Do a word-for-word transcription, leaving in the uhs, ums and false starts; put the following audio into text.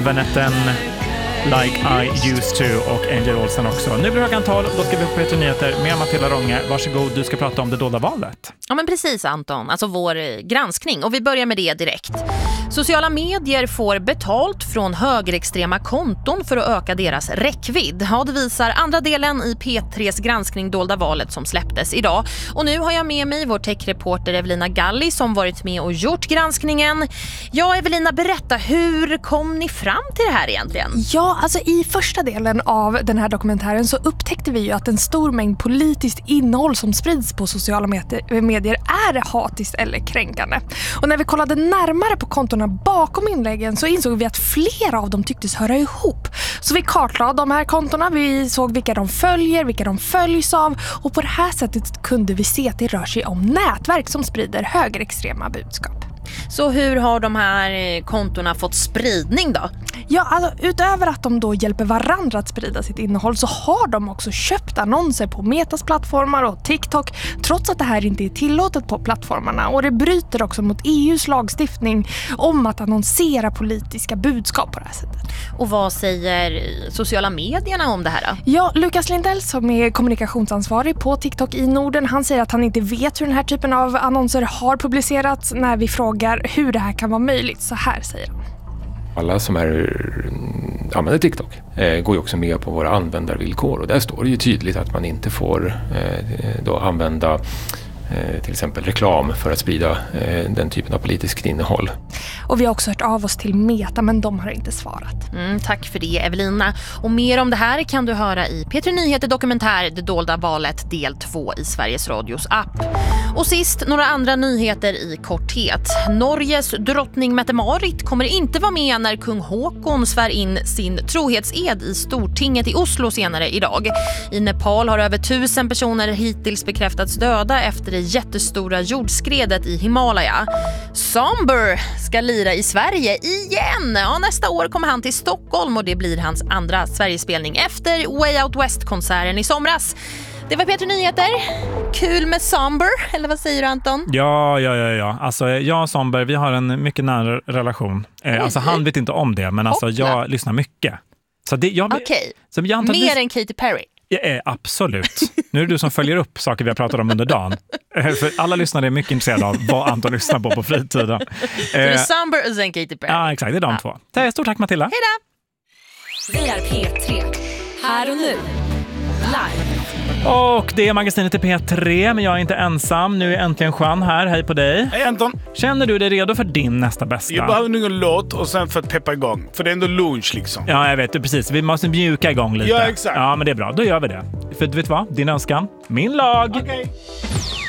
Venetten, Like I Used To och Angel Olsen också. Nu blir det klockan tolv, då ska vi på P tre Nyheter med Matilda Ronge. Varsågod, du ska prata om det dolda valet. Ja men precis Anton, alltså vår granskning. Och vi börjar med det direkt. Sociala medier får betalt från högerextrema konton för att öka deras räckvidd. Ja, det visar andra delen i P tres granskning Dolda valet som släpptes idag. Och nu har jag med mig vår techreporter Evelina Galli som varit med och gjort granskningen. Ja, Evelina, berätta, hur kom ni fram till det här egentligen? Ja, alltså i första delen av den här dokumentären så upptäckte vi ju att en stor mängd politiskt innehåll som sprids på sociala medier är hatiskt eller kränkande. Och när vi kollade närmare på kontorna bakom inläggen så insåg vi att flera av dem tycktes höra ihop. Så vi kartlade de här kontorna, vi såg vilka de följer, vilka de följs av och på det här sättet kunde vi se att det rör sig om nätverk som sprider högerextrema budskap. Så hur har de här kontorna fått spridning då? Ja, alltså utöver att de då hjälper varandra att sprida sitt innehåll så har de också köpt annonser på Metas plattformar och TikTok trots att det här inte är tillåtet på plattformarna. Och det bryter också mot E U:s lagstiftning om att annonsera politiska budskap på det här sättet. Och vad säger sociala medierna om det här då? Ja, Lukas Lindell som är kommunikationsansvarig på TikTok i Norden, han säger att han inte vet hur den här typen av annonser har publicerats. När vi frågar hur det här kan vara möjligt, så här säger han. Alla som är, använder TikTok eh, går ju också med på våra användarvillkor och där står det ju tydligt att man inte får eh, då använda eh, till exempel reklam för att sprida eh, den typen av politiskt innehåll. Och vi har också hört av oss till Meta men de har inte svarat. Mm, tack för det Evelina. Och mer om det här kan du höra i P tre Nyheter dokumentär Det dolda valet del två i Sveriges Radios app. Och sist, några andra nyheter i korthet. Norges drottning Mette-Marit kommer inte vara med när kung Håkon svär in sin trohetsed i Stortinget i Oslo senare idag. I Nepal har över tusen personer hittills bekräftats döda efter det jättestora jordskredet i Himalaya. Somber ska lira i Sverige igen. Ja, nästa år kommer han till Stockholm och det blir hans andra Sverigespelning efter Way Out West-konserten i somras. Det var P tre Nyheter. Kul med Somber, eller vad säger du Anton? Ja, ja, ja, ja. Alltså jag och Somber, vi har en mycket nära relation. Eh, alltså han vet inte om det, men alltså jag lyssnar mycket. Så det, jag, Okej, så jag antar mer vi, än Katy Perry. Ja, eh, absolut. Nu är det du som följer upp saker vi har pratat om under dagen. Eh, för alla lyssnare är mycket intresserade av vad Anton lyssnar på på fritiden. Eh, det är Somber och sen Katy Perry. Ja, exakt. Det är de ja. två. Stort tack Matilda. Hej då! Vi är P tre. Här och nu. Live. Och det är magasinet i P tre, men jag är inte ensam. Nu är äntligen Juan här. Hej på dig. Hej Anton. Känner du dig redo för din nästa bästa? Jag behöver nog en låt och sen för att peppa igång. För det är ändå lunch liksom. Ja, jag vet. Precis. Vi måste mjuka igång lite. Ja, exakt. Ja, men det är bra. Då gör vi det. För du vet vad? Din önskan. Min lag. Okej. Okay.